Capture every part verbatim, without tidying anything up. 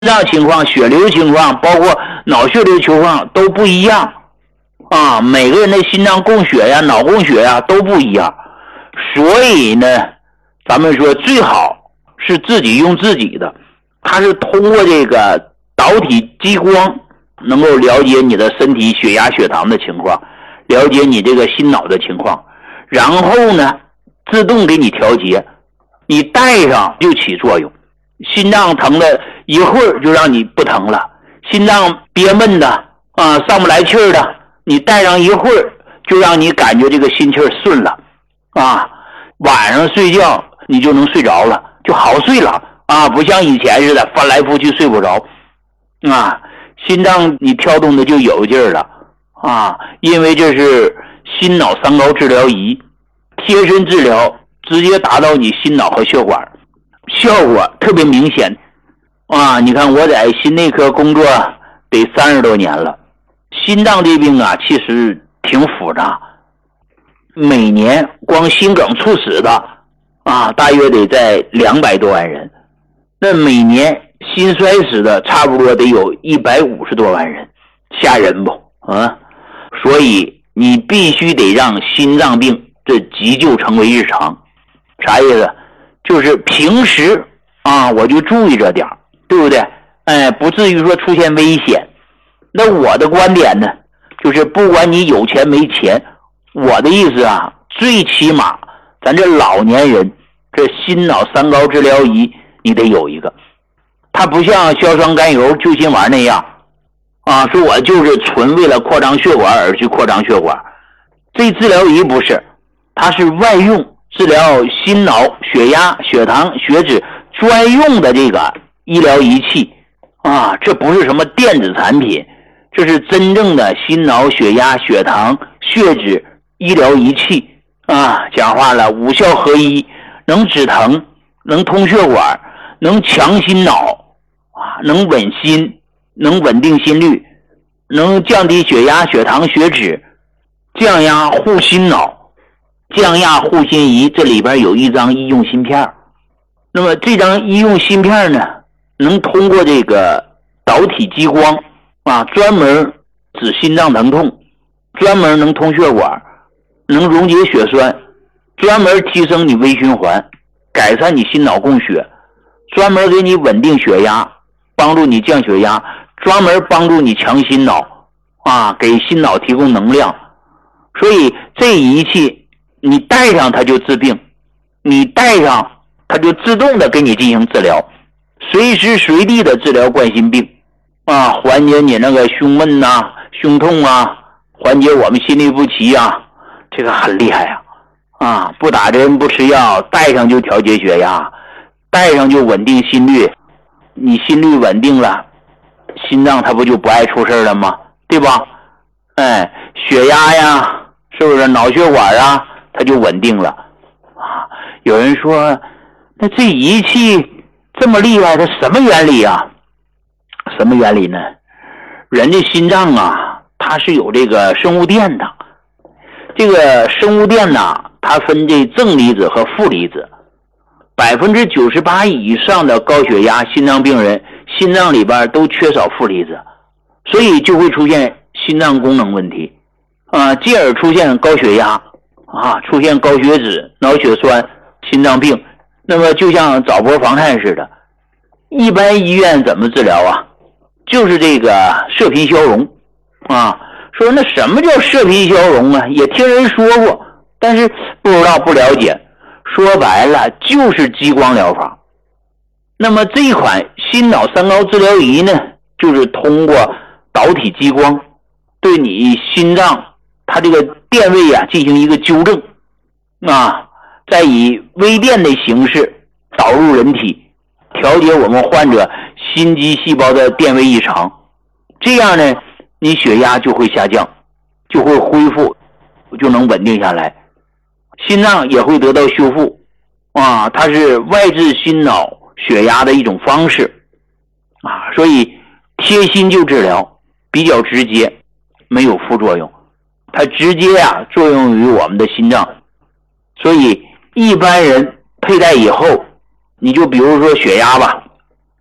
脏情况、血流情况，包括脑血流情况都不一样啊，每个人的心脏供血呀、脑供血呀都不一样，所以呢，咱们说最好是自己用自己的，它是通过这个导体激光能够了解你的身体血压、血糖的情况，了解你这个心脑的情况，然后呢，自动给你调节，你戴上就起作用。心脏疼的一会儿就让你不疼了，心脏憋闷的啊上不来气儿的，你戴上一会儿就让你感觉这个心气儿顺了啊，晚上睡觉你就能睡着了，就好睡了啊，不像以前似的翻来覆去睡不着啊，心脏你跳动的就有劲儿了啊，因为这是心脑三高治疗仪，贴身治疗，直接达到你心脑和血管，效果特别明显啊！你看我在心内科工作得三十多年了，心脏这病啊其实挺复杂，每年光心梗猝死的啊大约得在两百多万人，那每年心衰死的差不多得有一百五十多万人，吓人不啊？所以你必须得让心脏病这急救成为日常。啥意思？就是平时啊我就注意着点，对不对？哎，不至于说出现危险。那我的观点呢，就是不管你有钱没钱，我的意思啊，最起码咱这老年人这心脑三高治疗仪你得有一个，它不像硝酸甘油救心丸那样啊，说我就是纯为了扩张血管而去扩张血管，这治疗仪不是，它是外用治疗心脑、血压、血糖、血脂专用的这个医疗仪器啊，这不是什么电子产品，这是真正的心脑、血压、血糖、血脂医疗仪器啊。讲话了，五效合一，能止疼，能通血管，能强心脑啊，能稳心，能稳定心率，能降低血压、血糖、血脂，降压护心脑。降压护心仪这里边有一张医用芯片，那么这张医用芯片呢，能通过这个导体激光啊，专门治心脏疼痛，专门能通血管，能溶解血栓，专门提升你微循环，改善你心脑供血，专门给你稳定血压，帮助你降血压，专门帮助你强心脑啊，给心脑提供能量。所以这仪器你戴上它就治病，你戴上它就自动的给你进行治疗，随时随地的治疗冠心病啊，缓解你那个胸闷呐、啊、胸痛啊，缓解我们心律不齐啊，这个很厉害啊！啊，不打针不吃药，戴上就调节血压，戴上就稳定心率，你心率稳定了，心脏它不就不爱出事了吗？对吧？哎，血压呀，是不是脑血管啊？它就稳定了啊！有人说，那这仪器这么厉害，它什么原理啊？什么原理呢？人家心脏啊，它是有这个生物电的。这个生物电呢，它分这正离子和负离子。百分之九十八以上的高血压心脏病人，心脏里边都缺少负离子，所以就会出现心脏功能问题啊，进而出现高血压。啊，出现高血脂、脑血栓、心脏病，那么就像早搏房颤似的。一般医院怎么治疗啊？就是这个射频消融啊。说那什么叫射频消融啊？也听人说过，但是不知道不了解。说白了就是激光疗法。那么这一款心脑三高治疗仪呢，就是通过导体激光对你心脏它这个电位啊进行一个纠正啊，再以微电的形式导入人体，调节我们患者心肌细胞的电位异常，这样呢你血压就会下降，就会恢复，就能稳定下来，心脏也会得到修复啊，它是外治心脑血压的一种方式啊，所以贴心就治疗，比较直接，没有副作用，它直接啊作用于我们的心脏，所以一般人佩戴以后，你就比如说血压吧，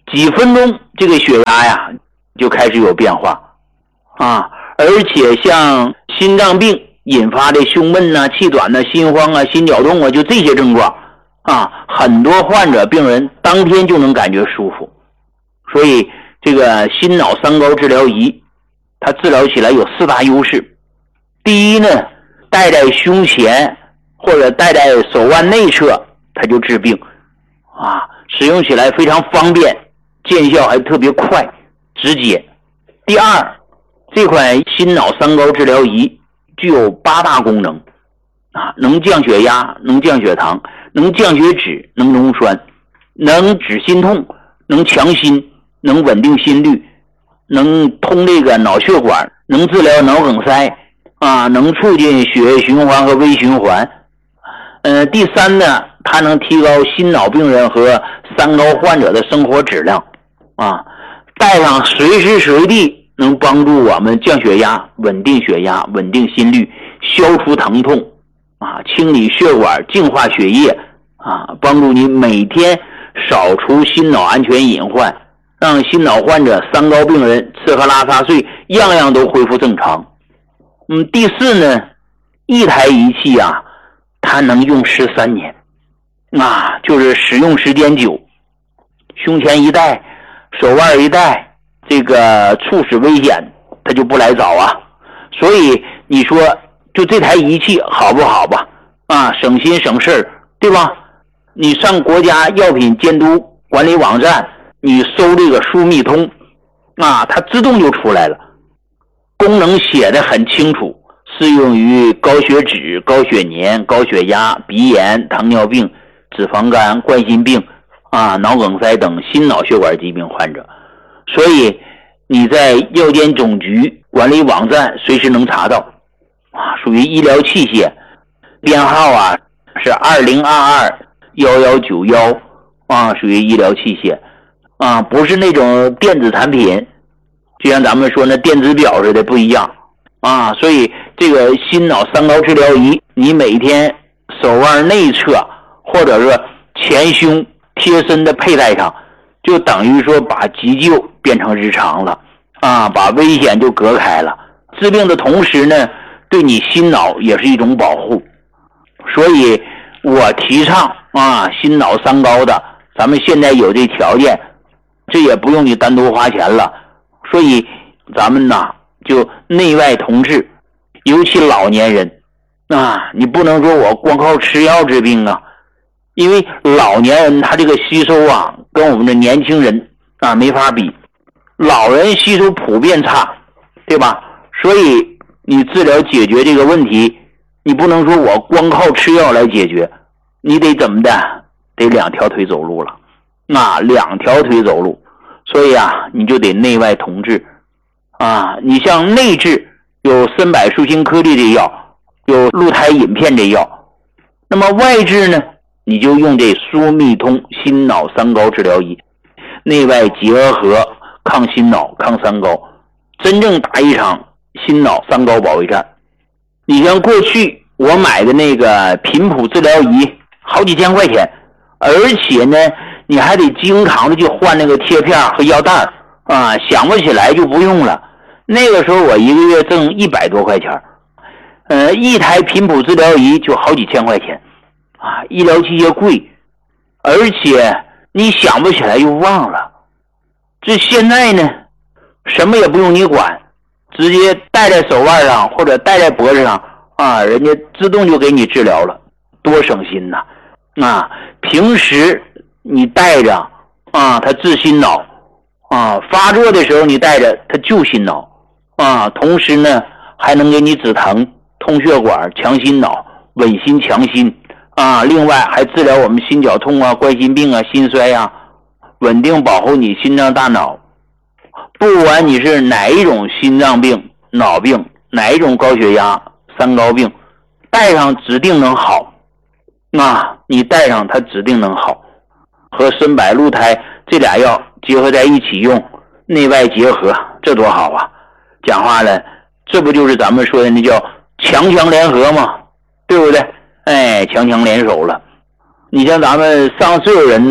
几分钟这个血压呀就开始有变化啊，而且像心脏病引发的胸闷啊、气短啊、心慌啊、心绞痛啊，就这些症状啊，很多患者病人当天就能感觉舒服。所以这个心脑三高治疗仪它治疗起来有四大优势。第一呢，戴在胸前或者戴在手腕内侧，它就治病啊，使用起来非常方便，见效还特别快直接。第二，这款心脑三高治疗仪具有八大功能啊，能降血压，能降血糖，能降血脂，能溶栓，能止心痛，能强心，能稳定心率，能通这个脑血管，能治疗脑梗塞啊，能促进血液循环和微循环。呃，第三呢，它能提高心脑病人和三高患者的生活质量啊，戴上随时随地能帮助我们降血压、稳定血压、稳定心率、消除疼痛啊，清理血管、净化血液啊，帮助你每天扫除心脑安全隐患，让心脑患者、三高病人吃喝拉撒睡样样都恢复正常。嗯，第四呢，一台仪器啊，它能用十三年啊，就是使用时间久，胸前一戴，手腕一戴，这个猝死危险它就不来找啊。所以你说就这台仪器好不好吧？啊，省心省事儿，对吧？你上国家药品监督管理网站，你搜这个舒密通啊，它自动就出来了，功能写得很清楚，适用于高血脂、高血粘、高血压、鼻炎、糖尿病、脂肪肝、冠心病啊、脑梗塞等心脑血管疾病患者。所以你在药监总局管理网站随时能查到啊，属于医疗器械，编号啊是二零二二一一九一啊，属于医疗器械啊，不是那种电子产品，就像咱们说那电子表似的不一样啊。所以这个心脑三高治疗仪，你每天手腕内侧或者说前胸贴身的佩戴上，就等于说把急救变成日常了啊，把危险就隔开了。治病的同时呢，对你心脑也是一种保护。所以我提倡啊，心脑三高的，咱们现在有这条件，这也不用你单独花钱了。所以咱们呢就内外同治，尤其老年人啊，你不能说我光靠吃药治病啊，因为老年人他这个吸收啊跟我们的年轻人啊没法比，老人吸收普遍差，对吧？所以你治疗解决这个问题，你不能说我光靠吃药来解决，你得怎么的？得两条腿走路了，那两条腿走路，所以啊，你就得内外同治啊。你像内治有参柏舒心颗粒这药，有鹿胎饮片这药，那么外治呢，你就用这舒密通心脑三高治疗仪，内外结合，抗心脑、抗三高，真正打一场心脑三高保卫战。你像过去我买的那个频谱治疗仪好几千块钱，而且呢你还得经常的去换那个贴片和药袋啊，想不起来就不用了。那个时候我一个月挣一百多块钱，呃，一台频谱治疗仪就好几千块钱啊，医疗器械贵，而且你想不起来又忘了。这现在呢，什么也不用你管，直接戴在手腕上或者戴在脖子上啊，人家自动就给你治疗了，多省心呐！啊，平时你戴着啊，它治心脑啊，发作的时候你戴着它救心脑啊，同时呢还能给你止疼、通血管、强心脑、稳心强心啊，另外还治疗我们心绞痛啊、冠心病啊、心衰啊，稳定保护你心脏大脑。不管你是哪一种心脏病、脑病，哪一种高血压、三高病，戴上指定能好啊，你戴上它指定能好。和参柏鹿胎这俩药结合在一起用，内外结合，这多好啊！讲话了，这不就是咱们说的那叫强强联合吗？对不对？哎，强强联手了。你像咱们上岁数人呐，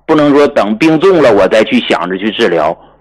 不能说等病重了我再去想着去治疗。